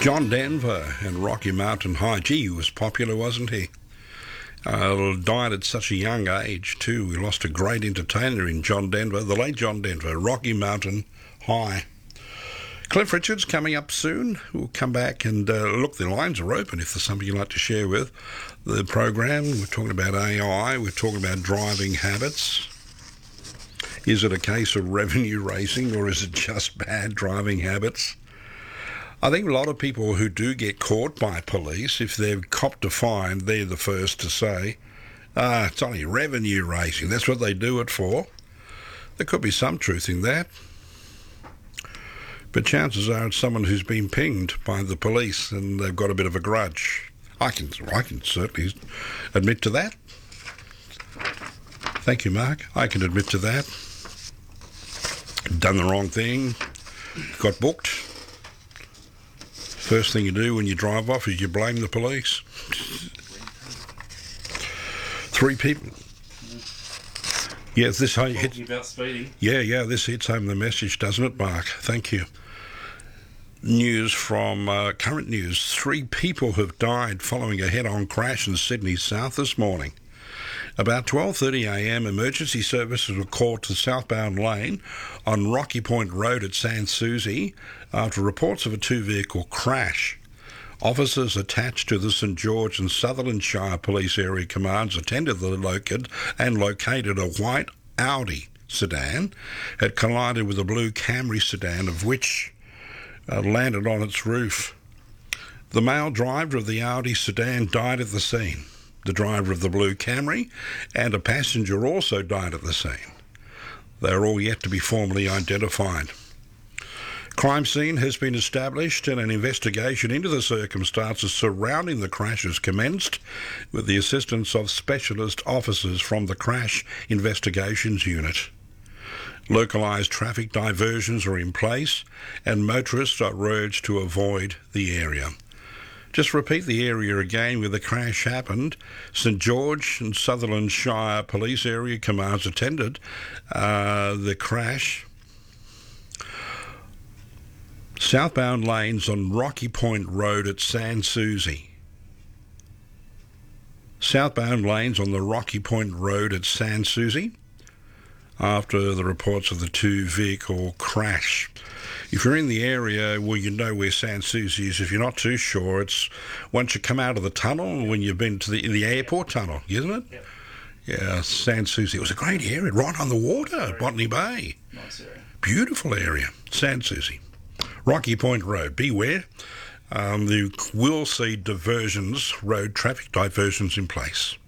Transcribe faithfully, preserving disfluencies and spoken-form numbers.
John Denver and Rocky Mountain High. Gee, he was popular, wasn't he? Uh, died at such a young age, too. We lost a great entertainer in John Denver, the late John Denver, Rocky Mountain High. Cliff Richards coming up soon. We'll come back and uh, look, the lines are open if there's something you'd like to share with the program. We're talking about A I. We're talking about driving habits. Is it a case of revenue racing or is it just bad driving habits? I think a lot of people who do get caught by police, if they've copped a fine, they're the first to say, ah, it's only revenue racing. That's what they do it for. There could be some truth in that. But chances are it's someone who's been pinged by the police and they've got a bit of a grudge. I can, I can certainly admit to that. Thank you, Mark. I can admit to that. Done the wrong thing, got booked. First thing you do when you drive off is you blame the police. Three people. Yes, this Talking hits. about speeding. Yeah, yeah, this hits home the message, doesn't it, Mark? Thank you. News from uh, current news. Three people have died following a head-on crash in Sydney South this morning. About twelve thirty a m, emergency services were called to southbound lane on Rocky Point Road at Sans Souci after reports of a two-vehicle crash. Officers attached to the St George and Sutherland Shire Police Area Commands attended the locate and located a white Audi sedan had collided with a blue Camry sedan, of which uh, landed on its roof. The male driver of the Audi sedan died at the scene. The driver of the blue Camry and a passenger also died at the scene. They are all yet to be formally identified. Crime scene has been established and an investigation into the circumstances surrounding the crash has commenced with the assistance of specialist officers from the Crash Investigations Unit. Localised traffic diversions are in place and motorists are urged to avoid the area. Just repeat the area again where the crash happened. St George and Sutherland Shire Police Area Commands attended uh, the crash. Southbound lanes on Rocky Point Road at Sans Souci. Southbound lanes on the Rocky Point Road at Sans Souci after the reports of the two-vehicle crash. If you're in the area, well, you know where Sans Souci is. If you're not too sure, it's once you come out of the tunnel, when you've been to the, the airport tunnel, isn't it? Yep. Yeah, Sans Souci. It was a great area, right on the water at Botany Bay. Nice area. Beautiful area, Sans Souci. Rocky Point Road, beware. Um, you will see diversions, road traffic diversions in place.